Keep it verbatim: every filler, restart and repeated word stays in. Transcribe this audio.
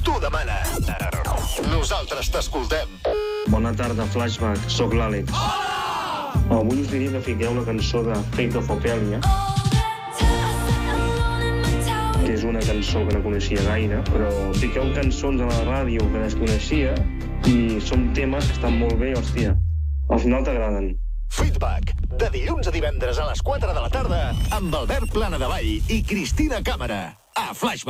tu demana. Nosaltres t'escoltem. Bona tarda, Flashback. Soc l'Àlex. Avui us diria que fiqueu la cançó de Fate of Ophelia, que és una cançó que no coneixia gaire, però fiqueu cançons a la ràdio que desconeixia i són temes que estan molt bé, hòstia. Al final t'agraden. Feedback, de dilluns a divendres a les quatre de la tarda amb Albert Planadavall i Cristina Càmera. A Flashback.